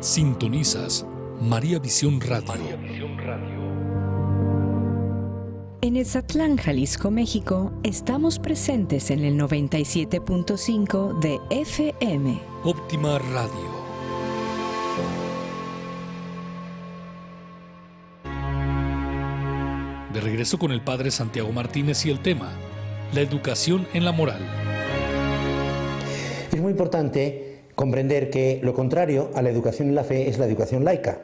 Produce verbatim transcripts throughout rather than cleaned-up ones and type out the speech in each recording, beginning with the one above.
Sintonizas María Visión Radio. María Visión Radio. En Etzatlán, Jalisco, México, estamos presentes en el noventa y siete punto cinco de F M. Óptima Radio. De regreso con el padre Santiago Martínez y el tema, la educación en la moral. Es muy importante comprender que lo contrario a la educación en la fe es la educación laica.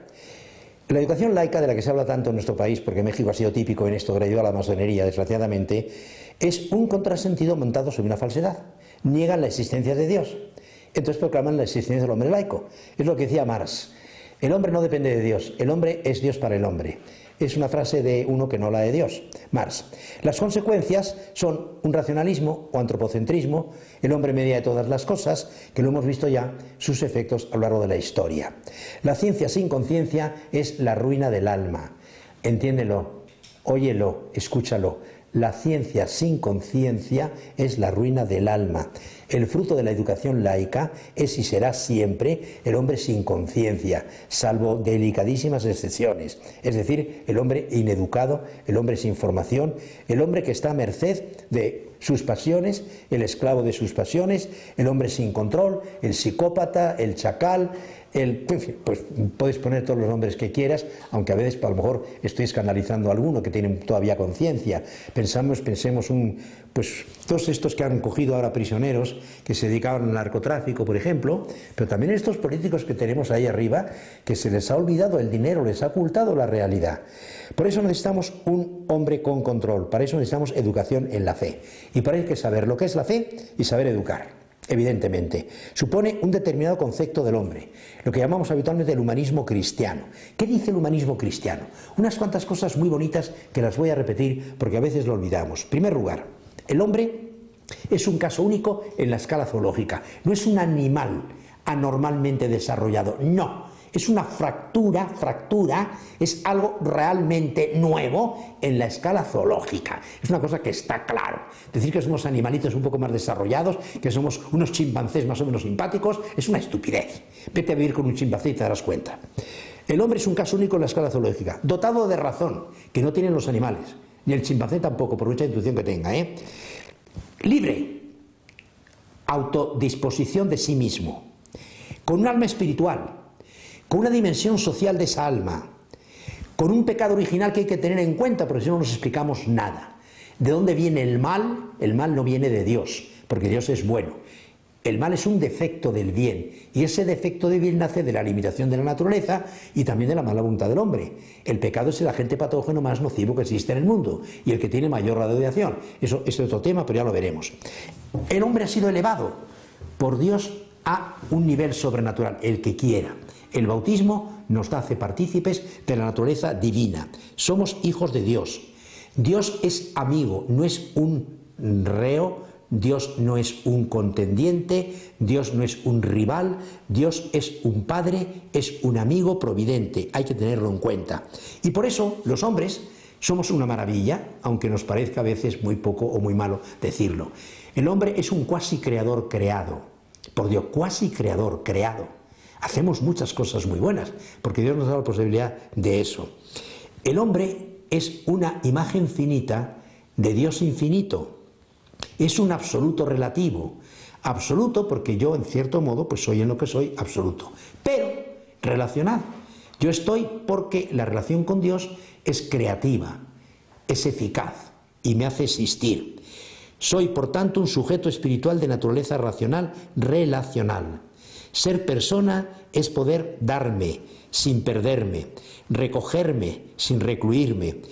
La educación laica, de la que se habla tanto en nuestro país, porque México ha sido típico en esto, debido a la masonería, desgraciadamente, es un contrasentido montado sobre una falsedad. Niegan la existencia de Dios. Entonces proclaman la existencia del hombre laico. Es lo que decía Marx. El hombre no depende de Dios, el hombre es Dios para el hombre. Es una frase de uno que no la de Dios, Marx. Las consecuencias son un racionalismo o antropocentrismo, el hombre media de todas las cosas, que lo hemos visto ya, sus efectos a lo largo de la historia. La ciencia sin conciencia es la ruina del alma. Entiéndelo, óyelo, escúchalo. La ciencia sin conciencia es la ruina del alma. El fruto de la educación laica es y será siempre el hombre sin conciencia, salvo delicadísimas excepciones. Es decir, el hombre ineducado, el hombre sin formación, el hombre que está a merced de sus pasiones, el esclavo de sus pasiones, el hombre sin control, el psicópata, el chacal, el, en fin, pues puedes poner todos los nombres que quieras, aunque a veces a lo mejor estoy escandalizando a alguno que tiene todavía conciencia. Pensamos, pensemos un, pues todos estos que han cogido ahora prisioneros que se dedicaban al narcotráfico, por ejemplo, pero también estos políticos que tenemos ahí arriba, que se les ha olvidado el dinero, les ha ocultado la realidad. Por eso necesitamos un hombre con control, para eso necesitamos educación en la fe. Y para eso hay que saber lo que es la fe y saber educar. Evidentemente, supone un determinado concepto del hombre, lo que llamamos habitualmente el humanismo cristiano. ¿Qué dice el humanismo cristiano? Unas cuantas cosas muy bonitas que las voy a repetir porque a veces lo olvidamos. En primer lugar, el hombre es un caso único en la escala zoológica, no es un animal anormalmente desarrollado, no. Es una fractura, fractura, es algo realmente nuevo en la escala zoológica. Es una cosa que está claro. Decir que somos animalitos un poco más desarrollados, que somos unos chimpancés más o menos simpáticos, es una estupidez. Vete a vivir con un chimpancé y te darás cuenta. El hombre es un caso único en la escala zoológica, dotado de razón, que no tienen los animales, ni el chimpancé tampoco, por mucha intuición que tenga, ¿eh? Libre, autodisposición de sí mismo, con un alma espiritual, con una dimensión social de esa alma, con un pecado original que hay que tener en cuenta, porque si no nos explicamos nada. ¿De dónde viene el mal? El mal no viene de Dios, porque Dios es bueno. El mal es un defecto del bien, y ese defecto del bien nace de la limitación de la naturaleza y también de la mala voluntad del hombre. El pecado es el agente patógeno más nocivo que existe en el mundo, y el que tiene mayor radiación. Eso es otro tema, pero ya lo veremos. El hombre ha sido elevado por Dios a un nivel sobrenatural, el que quiera. El bautismo nos hace partícipes de la naturaleza divina. Somos hijos de Dios. Dios es amigo, no es un reo, Dios no es un contendiente, Dios no es un rival, Dios es un padre, es un amigo providente, hay que tenerlo en cuenta. Y por eso los hombres somos una maravilla, aunque nos parezca a veces muy poco o muy malo decirlo. El hombre es un cuasi creador creado, por Dios, cuasi creador creado. Hacemos muchas cosas muy buenas, porque Dios nos da la posibilidad de eso. El hombre es una imagen finita de Dios infinito. Es un absoluto relativo. Absoluto porque yo, en cierto modo, pues soy en lo que soy absoluto. Pero relacionado. Yo estoy porque la relación con Dios es creativa, es eficaz y me hace existir. Soy, por tanto, un sujeto espiritual de naturaleza racional, relacional. Ser persona es poder darme sin perderme, recogerme sin recluirme,